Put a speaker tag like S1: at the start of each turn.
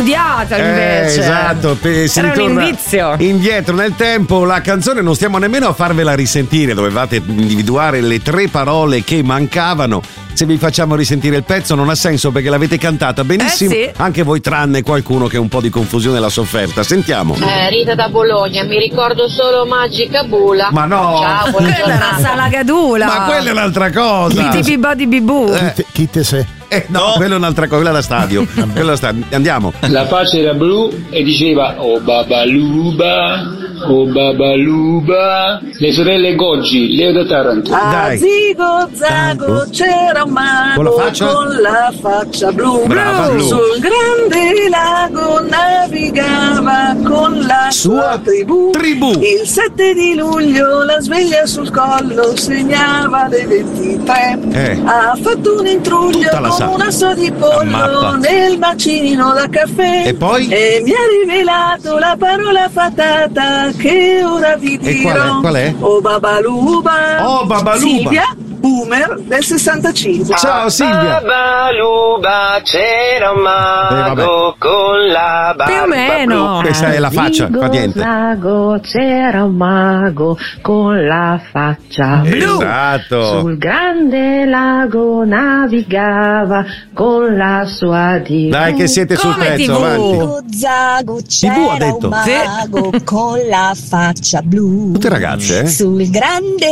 S1: studiata invece.
S2: Esatto, si
S1: era un
S2: ritorna
S1: indizio
S2: indietro nel tempo. La canzone non stiamo nemmeno a farvela risentire, dovevate individuare le 3 parole che mancavano. Se vi facciamo risentire il pezzo non ha senso perché l'avete cantata benissimo,
S1: sì.
S2: anche voi tranne qualcuno che un po' di confusione l'ha sofferta. Sentiamo.
S3: Rita da Bologna, mi ricordo solo Magica Bula.
S2: Ma no,
S3: Ciao, buona
S1: quella era
S3: giornata.
S1: Salagadula,
S2: ma quella è un'altra cosa.
S1: Tipi Body Bibu.
S4: Chi te sei?
S2: No, quella è un'altra cosa, quella da stadio. Quella da stadio. Andiamo.
S5: La faccia era blu e diceva oh babaluba, oh babaluba. Le sorelle Goggi, Leo da Taranto.
S2: Dai.
S6: Zigo Zago c'era un
S2: Con la
S6: mago
S2: faccia?
S6: con la faccia blu.
S2: Brava, blu.
S6: Sul grande lago navigava con la sua tribù. Il 7 di luglio la sveglia sul collo segnava le 23. Ha fatto un intruglio
S2: Tutta la
S6: con
S2: sa.
S6: un asso di
S2: Ammappa.
S6: pollo nel bacino da caffè.
S2: E poi?
S6: E mi ha rivelato la parola fatata che ora vi dirò.
S2: Qual è?
S6: Oh babaluba.
S2: Oh, babaluba.
S6: Silvia, boomer del 65.
S2: Ciao Silvia.
S7: Babaluba c'era un mago con la barba
S1: Più o meno.
S7: blu.
S2: Questa è la faccia, fa niente.
S3: Lago c'era un mago con la faccia blu.
S2: Esatto.
S3: Sul grande lago navigava con la sua TV.
S2: Dai che siete sul
S1: Come
S2: pezzo,
S1: TV?
S2: avanti.
S8: Zago
S2: ha
S8: c'era
S2: detto.
S8: un mago con la faccia blu.
S2: Tutte ragazze, eh?
S8: Sul grande